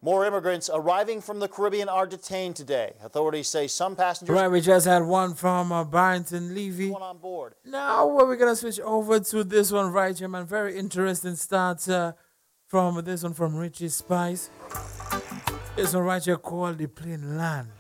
More immigrants arriving from the Caribbean are detained today. Authorities say some passengers Right, we just had one from Barrington Levy. One on board. Now we're gonna switch over to this one right here, man. Very interesting start from this one from Richie Spice. This one right here called The Plain Land.